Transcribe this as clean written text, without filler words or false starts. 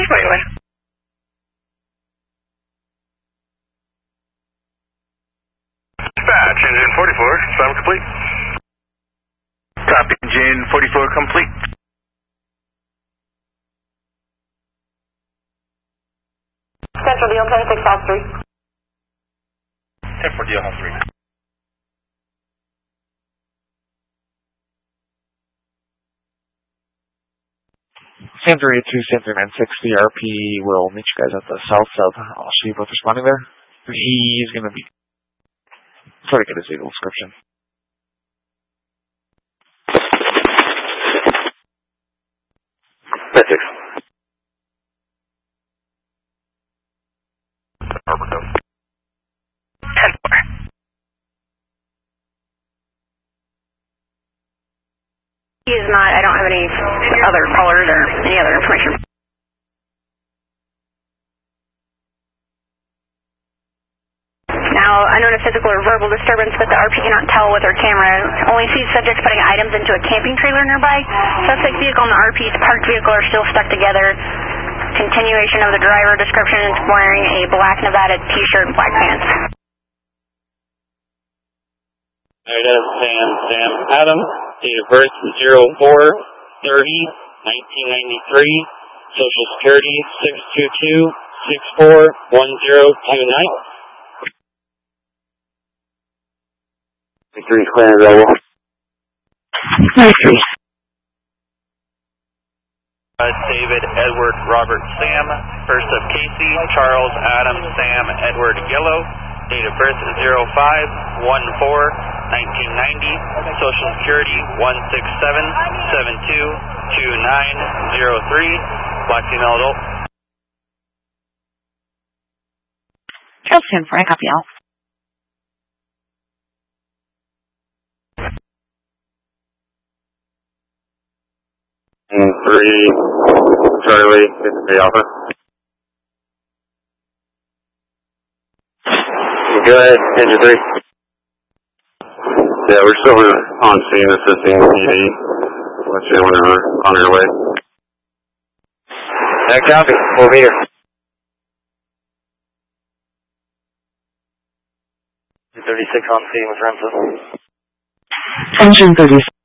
right away. Dispatch, engine 44, SLAM complete. Copy, engine 44 complete. Central deal 10-6 House 3. 10-4 deal, House 3. Sam 382, Sam 396, CRP will meet you guys at the south. I'll show you both responding there. He's going to be... Try to get his vehicle description. That's 6. Harbor Code. 10-4. He is not, I don't have any other callers or any other information. Now, unknown of physical or verbal disturbance, but the RP cannot tell with her camera. Only sees subjects putting items into a camping trailer nearby. Suspect vehicle and the RP's parked vehicle are still stuck together. Continuation of the driver description is wearing a black Nevada t-shirt and black pants. Alright, that's Sam Adam, date of birth 04/30/1993, Social Security 622-641029. 3 clear available. 93. David, Edward, Robert, Sam, first of Casey, Charles, Adam, Sam, Edward, Yellow, date of birth 05/14/1990, Social Security 167-722903, black female adult. Charles 10-4, I copy all. And 3, Charlie, Bay Alpha. Go ahead, engine 3. Yeah, we're still on scene assisting PD. Let you know when we're on our way. Copy, we'll be here. 36 on scene with Renzo. Engine 36.